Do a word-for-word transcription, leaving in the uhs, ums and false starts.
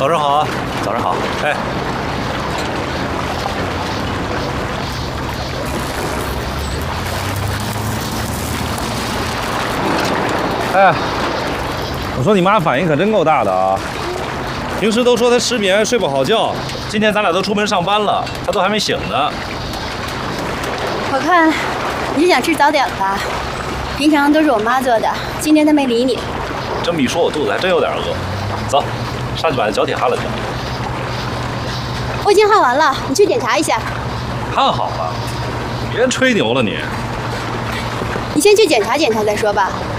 早上好啊， 早上好。 哎，哎，我说你妈反应可真够大的啊！平时都说她失眠睡不好觉，今天咱俩都出门上班了，她都还没醒呢。 我看你是想吃早点吧？平常都是我妈做的，今天她没理你。 这么一说，我肚子还真有点饿。走，上去把这脚铁焊了去。 我已经焊完了，你去检查一下。 焊好了，别吹牛了你。 你先去检查检查再说吧。